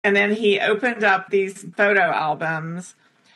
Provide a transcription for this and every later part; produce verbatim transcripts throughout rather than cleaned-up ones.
And then he opened up these photo albums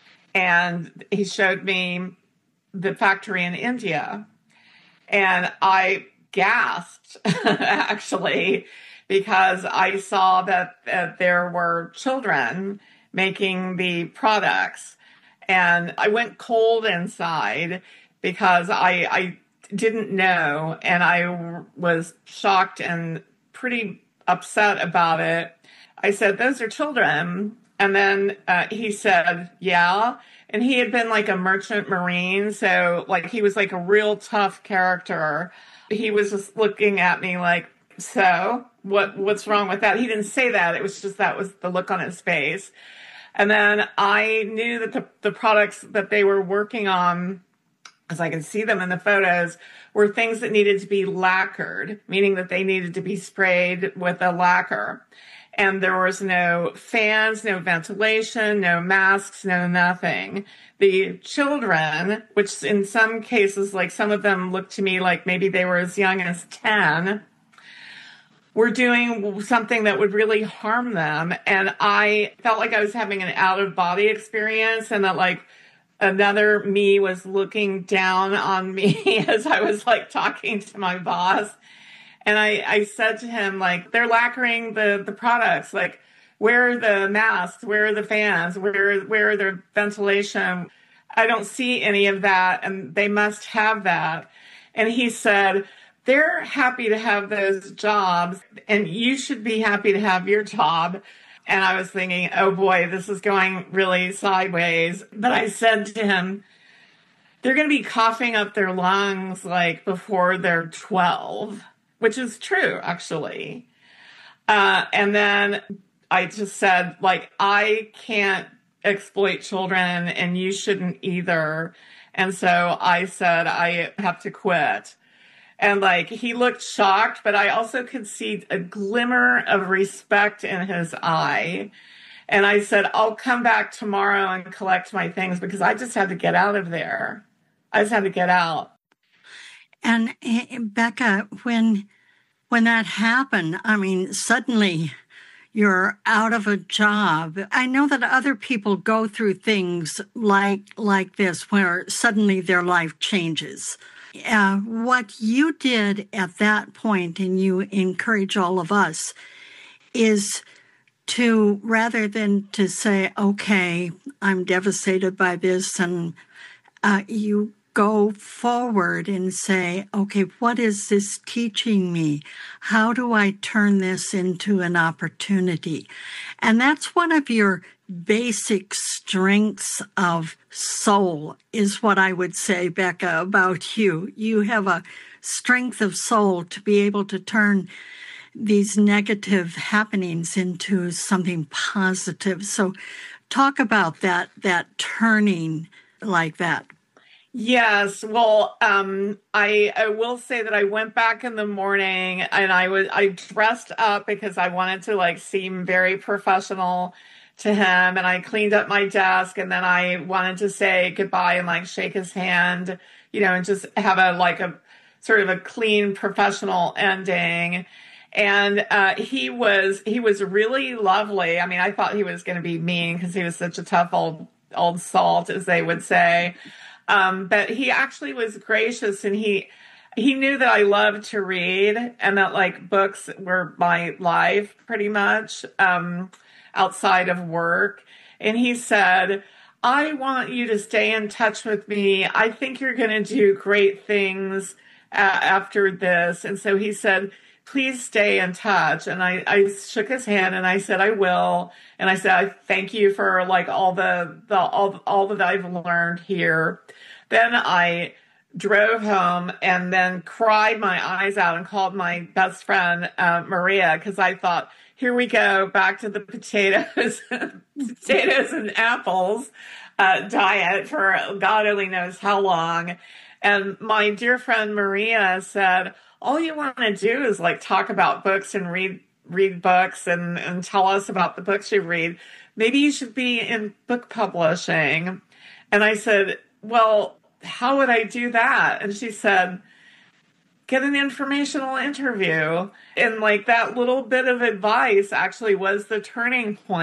and he showed me the factory in India. And I gasped, actually, because I saw that, that there were children making the products. And I went cold inside because I, I didn't know. And I was shocked and pretty upset about it. I said, those are children. And then uh, he said, yeah. And he had been like a merchant marine. So like he was like a real tough character. He was just looking at me like, so what, what's wrong with that? He didn't say that. It was just, that was the look on his face. And then I knew that the, the products that they were working on, as I could see them in the photos, were things that needed to be lacquered, meaning that they needed to be sprayed with a lacquer. And there was no fans, no ventilation, no masks, no nothing. The children, which in some cases, like some of them looked to me like maybe they were as young as ten, were doing something that would really harm them. And I felt like I was having an out-of-body experience and that like another me was looking down on me as I was like talking to my boss. And I, I said to him, like, they're lacquering the, the products. Like, where are the masks? Where are the fans? Where, where are the ventilation? I don't see any of that, and they must have that. And he said, they're happy to have those jobs, and you should be happy to have your job. And I was thinking, oh boy, this is going really sideways. But I said to him, they're going to be coughing up their lungs, like, before they're twelve. Which is true, actually. Uh, and then I just said, like, I can't exploit children and you shouldn't either. And so I said, I have to quit. And like, he looked shocked, but I also could see a glimmer of respect in his eye. And I said, I'll come back tomorrow and collect my things because I just had to get out of there. I just had to get out. And Becca, when when that happened, I mean, suddenly you're out of a job. I know that other people go through things like like this where suddenly their life changes. Uh, what you did at that point, and you encourage all of us, is to, rather than to say, okay, I'm devastated by this, and uh, you go forward and say, okay, what is this teaching me? How do I turn this into an opportunity? And that's one of your basic strengths of soul, is what I would say, Becca, about you. You have a strength of soul to be able to turn these negative happenings into something positive. So talk about that, that turning like that. Yes. Well, um, I, I will say that I went back in the morning and I was, I dressed up because I wanted to like seem very professional to him. And I cleaned up my desk and then I wanted to say goodbye and like shake his hand, you know, and just have a, like a sort of a clean professional ending. And, uh, he was, he was really lovely. I mean, I thought he was going to be mean because he was such a tough old, old salt, as they would say. Um, but he actually was gracious and he, he knew that I loved to read and that like books were my life pretty much, um, outside of work. And he said, I want you to stay in touch with me. I think you're going to do great things uh, after this. And so he said, please stay in touch. And I, I shook his hand and I said, I will. And I said, I thank you for like all the, the, all, all that I've learned here. Then I drove home and then cried my eyes out and called my best friend, uh, Maria, because I thought, here we go, back to the potatoes, potatoes and apples uh, diet for God only knows how long. And my dear friend Maria said, all you want to do is like talk about books and read read books and, and tell us about the books you read. Maybe you should be in book publishing. And I said, well, how would I do that? And she said, get an informational interview. And like that little bit of advice actually was the turning point.